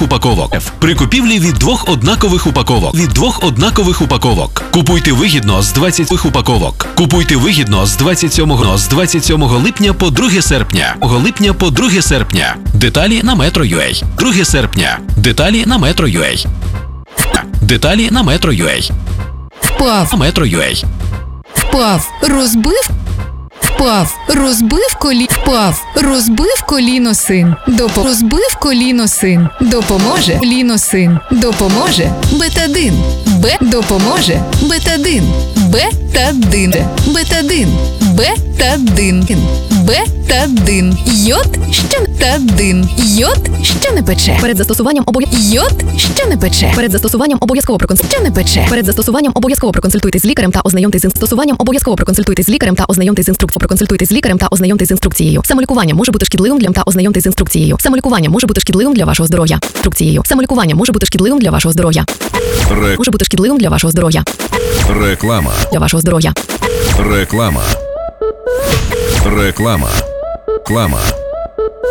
упаковок. При купівлі від 2 однакових упаковок. Купуйте вигідно з 20 упаковок. Купуйте вигідно з 27 липня по 2 серпня. Деталі на Metro.ua. 2 серпня. Деталі на Metro.ua. Впав, Metro.ua. розбив коліно син. Допоможе бетадин. Йод, що не пече. Перед застосуванням обов'язково проконсультуйтесь з лікарем та ознайомтесь з інструкцією. Самолікування може бути шкідливим для вашого здоров'я. Реклама.